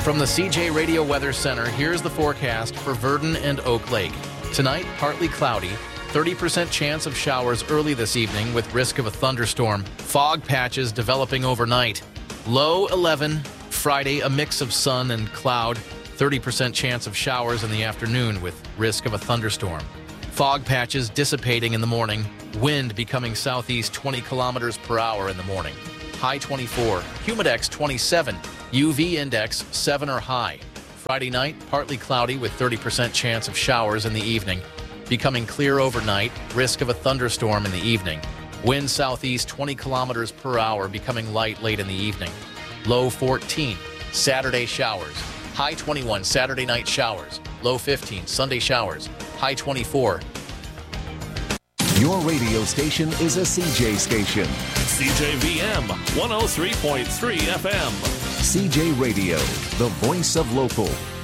From the CJ Radio Weather Center, here's the forecast for Verdon and Oak Lake. Tonight, partly cloudy. 30% chance of showers early this evening with risk of a thunderstorm. Fog patches developing overnight. Low 11. Friday, a mix of sun and cloud. 30% chance of showers in the afternoon with risk of a thunderstorm. Fog patches dissipating in the morning. Wind becoming southeast 20 kilometers per hour in the morning. High 24. Humidex 27. UV index 7 or high. Friday night, partly cloudy with 30% chance of showers in the evening. Becoming clear overnight, risk of a thunderstorm in the evening. Wind southeast 20 kilometers per hour, becoming light late in the evening. Low 14. Saturday showers. High 21. Saturday night showers. Low 15. Sunday showers. High 24. Your radio station is a CJ station. CJVM 103.3 FM. CJ Radio, the voice of local.